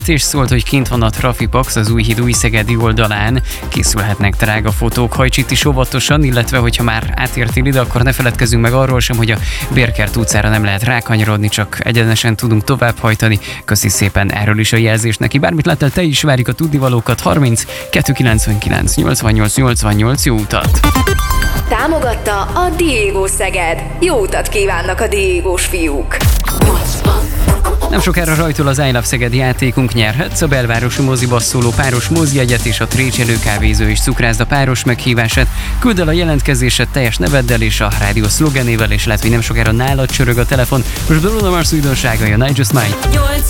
És szólt, hogy kint van a Trafipax az Újhíd Újszegedi oldalán, készülhetnek drága fotók, hajts itt is óvatosan, illetve hogyha már átértél ide, akkor ne feledkezzünk meg arról sem, hogy a Bérkert utcára nem lehet rákanyarodni, csak egyenesen tudunk továbbhajtani. Köszi szépen erről is a jelzést neki. Bármit láttál te is, várjuk a tudnivalókat. 30 299 88 88, jó utat! Támogatta a Diego Szeged. Jó utat kívánnak a Diegós fiúk! Nem sokára rajtól az I Love Szeged játékunk, nyerhetsz a belvárosi moziba szóló páros mozijegyet és a Trécselő kávézó és cukrászda páros meghívását. Küldd el a jelentkezésed teljes neveddel és a rádió szlogenével, és lehet, hogy nem sokára nálad csörög a telefon. Most Bruno Mars újdonságai, a Night Just Mine.